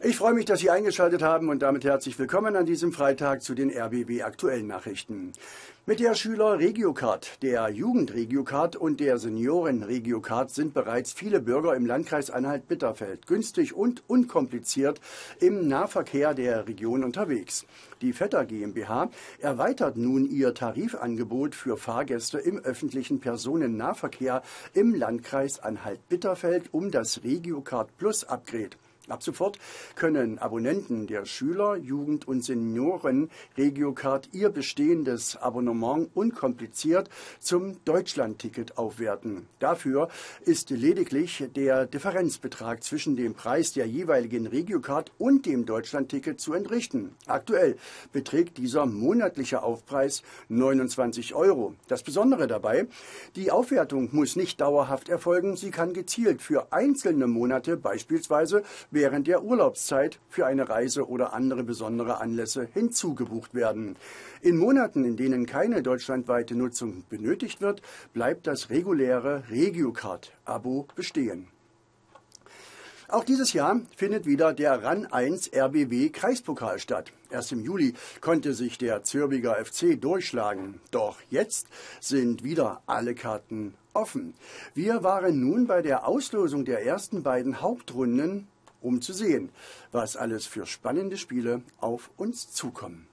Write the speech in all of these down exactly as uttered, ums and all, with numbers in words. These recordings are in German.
Ich freue mich, dass Sie eingeschaltet haben und damit herzlich willkommen an diesem Freitag zu den R B W Aktuellen Nachrichten. Mit der Schüler-Regiocard, der Jugend-Regiocard und der Senioren-Regiocard sind bereits viele Bürger im Landkreis Anhalt-Bitterfeld günstig und unkompliziert im Nahverkehr der Region unterwegs. Die Vetter GmbH erweitert nun ihr Tarifangebot für Fahrgäste im öffentlichen Personennahverkehr im Landkreis Anhalt-Bitterfeld um das Regiocard Plus Upgrade. Ab sofort können Abonnenten der Schüler-, Jugend- und Senioren-Regiocard ihr bestehendes Abonnement unkompliziert zum Deutschlandticket aufwerten. Dafür ist lediglich der Differenzbetrag zwischen dem Preis der jeweiligen Regiocard und dem Deutschlandticket zu entrichten. Aktuell beträgt dieser monatliche Aufpreis neunundzwanzig Euro. Das Besondere dabei: Die Aufwertung muss nicht dauerhaft erfolgen, sie kann gezielt für einzelne Monate, beispielsweise während der Urlaubszeit, für eine Reise oder andere besondere Anlässe hinzugebucht werden. In Monaten, in denen keine deutschlandweite Nutzung benötigt wird, bleibt das reguläre Regiocard-Abo bestehen. Auch dieses Jahr findet wieder der RAN eins R B W Kreispokal statt. Erst im Juli konnte sich der Zürbiger F C durchschlagen. Doch jetzt sind wieder alle Karten offen. Wir waren nun bei der Auslosung der ersten beiden Hauptrunden, um zu sehen, was alles für spannende Spiele auf uns zukommen.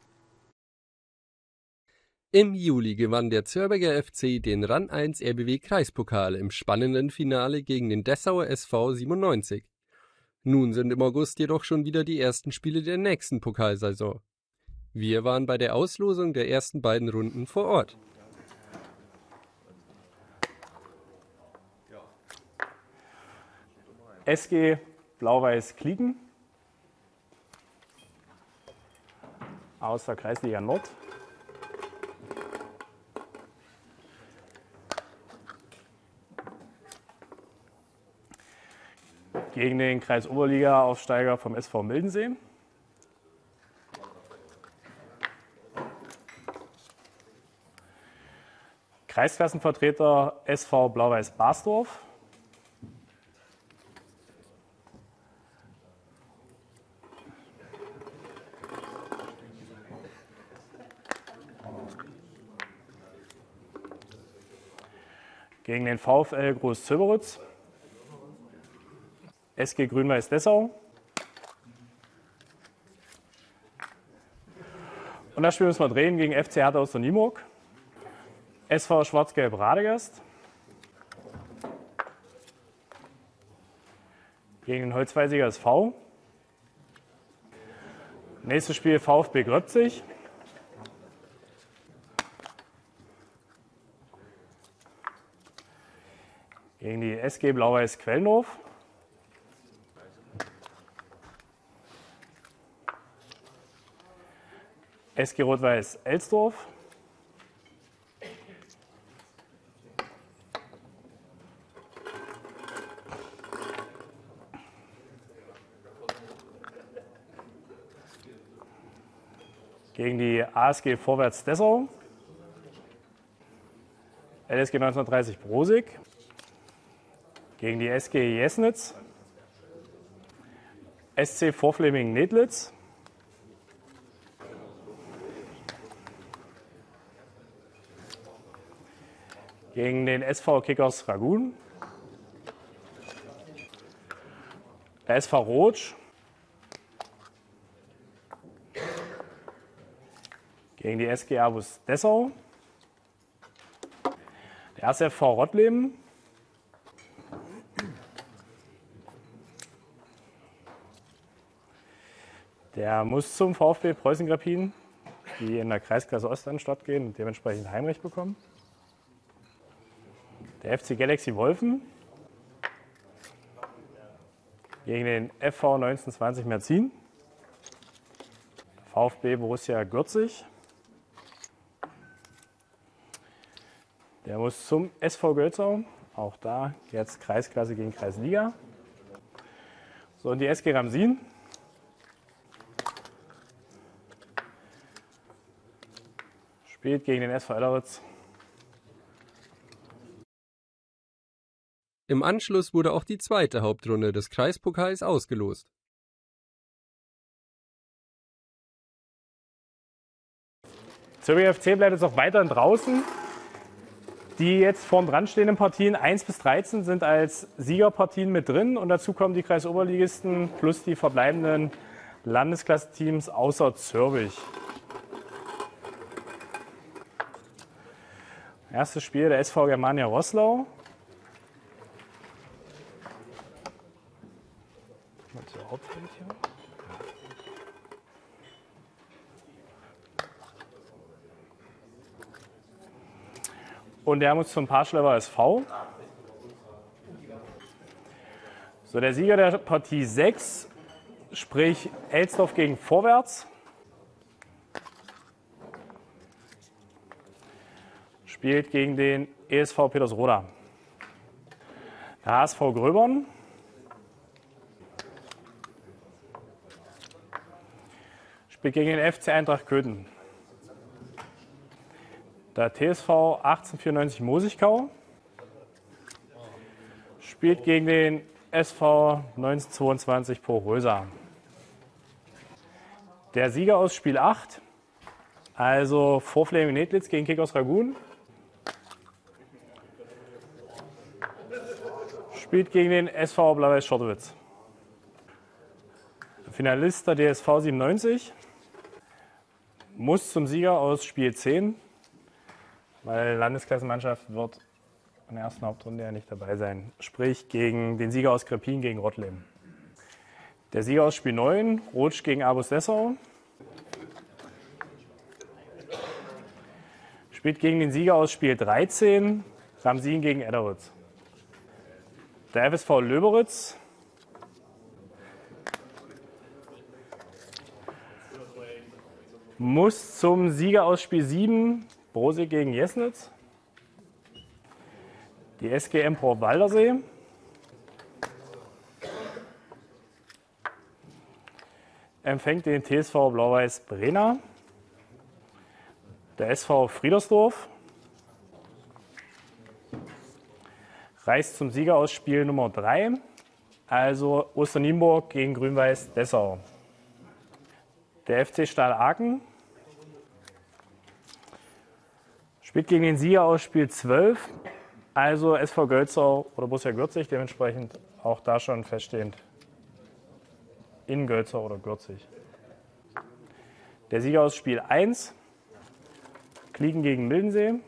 Im Juli gewann der Zürbiger F C den RAN eins R B W Kreispokal im spannenden Finale gegen den Dessauer S V siebenundneunzig. Nun sind im August jedoch schon wieder die ersten Spiele der nächsten Pokalsaison. Wir waren bei der Auslosung der ersten beiden Runden vor Ort. S G Blau-Weiß Klieken aus der Kreisliga Nord. Gegen den Kreis-Oberliga-Aufsteiger vom S V Mildensee. Kreisklassenvertreter S V Blau-Weiß Basdorf. Gegen den VfL Groß-Zöberitz, S G Grün-Weiß Dessau. Und das Spiel müssen wir drehen gegen F C Hertha aus der Nienburg, S V Schwarz-Gelb Radegast, gegen den Holzweisiger S V. Nächstes Spiel VfB Gröbzig. Gegen die S G Blau-Weiß Quellendorf. S G Rot-Weiß Elsdorf. Gegen die A S G Vorwärts Dessau. L S G neunzehnhundertdreißig Brosig. Gegen die S G Jesnitz, S C Vorfleming-Nedlitz, gegen den S V Kickers Ragun, der S V Rotsch, gegen die S G Abus Dessau, der S F V Rottleben, der muss zum VfB Preußen-Grappin, die in der Kreisklasse Ost an den Start gehen und dementsprechend Heimrecht bekommen. Der F C Galaxy Wolfen gegen den F V neunzehnhundertzwanzig Merzin. VfB Borussia Gürzig. Der muss zum S V Gölzau. Auch da jetzt Kreisklasse gegen Kreisliga. So, und die S G Ramsin. Spielt gegen den S V Elleritz. Im Anschluss wurde auch die zweite Hauptrunde des Kreispokals ausgelost. Zürcher F C bleibt jetzt auch weiterhin draußen. Die jetzt vorn dran stehenden Partien eins bis dreizehn sind als Siegerpartien mit drin. Und dazu kommen die Kreisoberligisten plus die verbleibenden Landesklasseteams außer Zürich. Erstes Spiel der S V Germania Roßlau. Und der muss zum Parschlever S V. So, der Sieger der Partie sechs, sprich Elsdorf gegen Vorwärts, spielt gegen den E S V Petersroda. Der H S V Gröbern spielt gegen den F C Eintracht Köthen. Der T S V achtzehnhundertvierundneunzig Mosigkau spielt gegen den S V neunzehnhundertzweiundzwanzig Porösa. Der Sieger aus Spiel acht, also Vorflaming Nedlitz gegen Kickers Ragun, spielt gegen den S V Blau-Weiß Schottewitz. Finalist der D S V siebenundneunzig muss zum Sieger aus Spiel zehn, weil Landesklassenmannschaft wird in der ersten Hauptrunde ja nicht dabei sein. Sprich gegen den Sieger aus Krepin gegen Rottleben. Der Sieger aus Spiel neun, Rotsch gegen Abus Dessau, spielt gegen den Sieger aus Spiel dreizehn, Ramsin gegen Edderitz. Der F S V Löberitz muss zum Sieger aus Spiel sieben, Brosig gegen Jesnitz. Die S G M Pro Waldersee empfängt den T S V Blau-Weiß Brena. Der S V Friedersdorf reist zum Sieger aus Spiel Nummer drei, also Osternienburg gegen Grün-Weiß Dessau. Der F C Stahl Aachen spielt gegen den Sieger aus Spiel zwölf, also S V Gölzau oder Borussia Gürzig, dementsprechend auch da schon feststehend in Gölzau oder Gürzig. Der Sieger aus Spiel eins, Kliegen gegen Mildensee,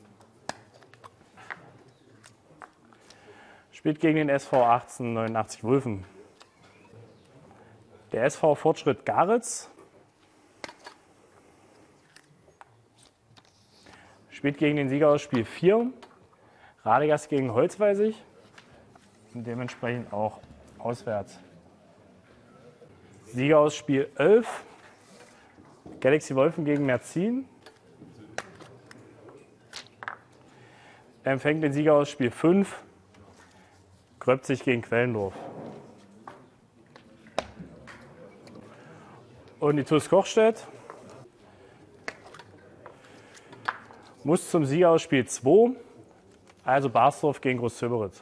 spielt gegen den S V achtzehnhundertneunundachtzig Wulfen. Der S V Fortschritt Garitz spielt gegen den Sieger aus Spiel vier, Radegast gegen Holzweisig und dementsprechend auch auswärts. Sieger aus Spiel elf, Galaxy Wolfen gegen Merzin, empfängt den Sieger aus Spiel fünf, Gröbzig gegen Quellendorf. Und die T U S Kochstedt muss zum Sieger aus Spiel zwei, also Barsdorf gegen Großzöberitz.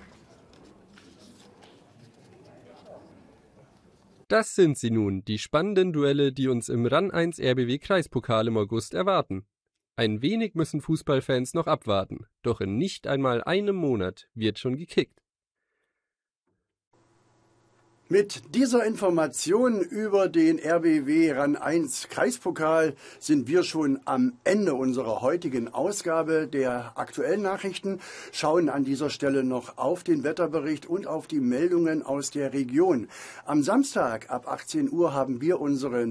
Das sind sie nun, die spannenden Duelle, die uns im RAN eins R B W Kreispokal im August erwarten. Ein wenig müssen Fußballfans noch abwarten, doch in nicht einmal einem Monat wird schon gekickt. Mit dieser Information über den R B W RAN eins Kreispokal sind wir schon am Ende unserer heutigen Ausgabe der aktuellen Nachrichten, schauen an dieser Stelle noch auf den Wetterbericht und auf die Meldungen aus der Region. Am Samstag ab achtzehn Uhr haben wir unsere